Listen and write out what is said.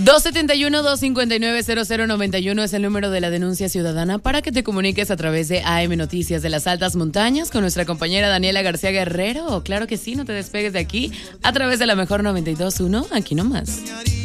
271-259-0091 es el número de la denuncia ciudadana para que te comuniques a través de AM Noticias de las Altas Montañas con nuestra compañera Daniela García Guerrero. Claro que sí, no te despegues de aquí a través de la mejor 92.1, aquí nomás.